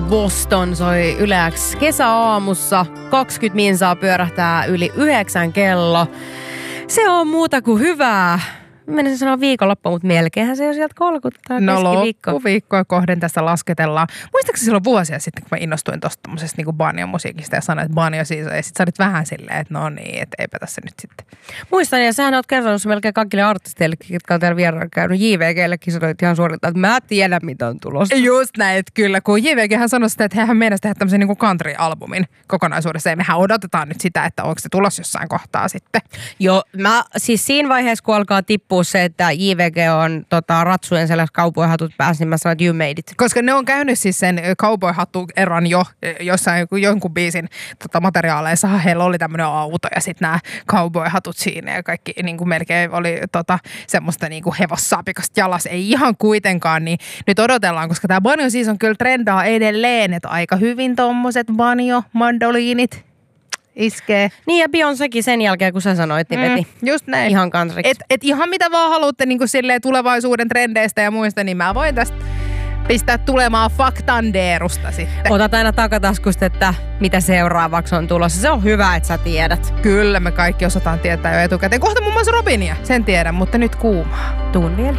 Boston soi Yle X kesäaamussa. 20 minsaa pyörähtää yli 9 kello. Se on muuta kuin hyvää. Menisin sanoa viikonloppu, mutta melkeinhän se jo sieltä kolkuttaa keskiviikko. Loppuviikkoa kohden tässä lasketellaan. Muistaakseni silloin vuosia sitten, kun mä innostuin tuosta tommosesta niin banjon musiikista ja sanoin, että banjo siis on. Ja sit sä olit vähän silleen, että no niin, että eipä tässä nyt sitten. Muistan, ja sähän oot kertonut melkein kaikille artisteille, jotka on täällä vierailla käynyt. JVG:llekin sanoit ihan suorilta, että mä tiedän, mitä on tulossa. Just näin, että kyllä. Kun JVGhän sanoi sitä, että hehän meinasi tehdä tämmöisen niin country-albumin kokonaisuudessa. Ja mehän odotetaan nyt sitä, että onko se tulossa jossain kohtaa sitten. Joo, mä siis siinä vaiheessa, kun alkaa tippua se, että JVG on ratsujen sellaiset cowboy-hatut päässä, niin mä sanon, että you made it. Koska ne on käynyt siis sen cowboy-hattu-eran jo jossain jonkun biisin materiaaleissa. Heillä oli tämmöinen auto ja sitten nämä cowboy-hatut siinä ja kaikki niin kuin melkein oli semmoista niin kuin hevossaapikasta jalas. Ei ihan kuitenkaan, niin nyt odotellaan, koska tämä banjo siis on kyllä trendaa edelleen, että aika hyvin tommoset banjo-mandoliinit iskee. Niin ja Beyoncékin sen jälkeen, kun sä sanoit, niin veti. Just näin. Ihan kansriksi. Et ihan mitä vaan haluatte niin kuin silleen tulevaisuuden trendeistä ja muista, niin mä voin tästä pistää tulemaan faktandeerusta sitten. Otat aina takataskusta, että mitä seuraavaksi on tulossa. Se on hyvä, että sä tiedät. Kyllä me kaikki osataan tietää jo etukäteen. Kohta muun muassa Robinia, sen tiedän, mutta nyt kuumaa. Tuun vielä.